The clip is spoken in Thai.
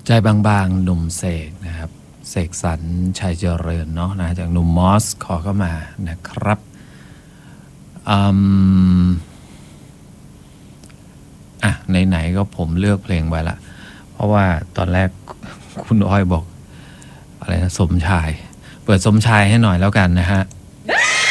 ใจบางๆหนุ่มเสกนะครับเสกสรรชัยเจริญเนาะนะจากหนุ่มมอสขอเข้ามานะครับไหนๆก็ผมเลือกเพลงไว้ละเพราะว่าตอนแรกคุณอ้อยบอกอะไรนะสมชายเปิดสมชายให้หน่อยแล้วกันนะฮะ